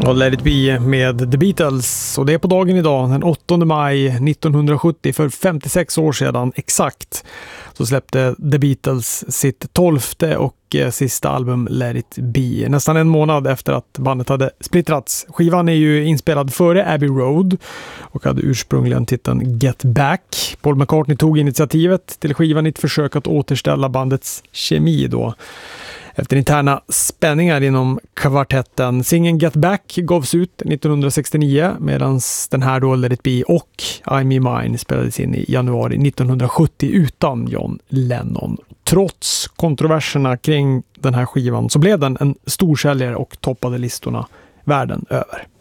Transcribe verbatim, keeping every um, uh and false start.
Det var Let It Be med The Beatles och det är på dagen idag, den åttonde maj nittonhundrasjuttio, för femtiosex år sedan exakt, så släppte The Beatles sitt tolfte och sista album Let It Be. Nästan en månad efter att bandet hade splittrats. Skivan är ju inspelad före Abbey Road och hade ursprungligen titeln Get Back. Paul McCartney tog initiativet till skivan i ett försök att återställa bandets kemi då. Efter interna spänningar inom kvartetten. Singeln Get Back gavs ut nittonhundrasextionio medan den här då Let It Be och I Me Mine spelades in i januari nittonhundrasjuttio utan John Lennon. Trots kontroverserna kring den här skivan så blev den en storsäljare och toppade listorna världen över.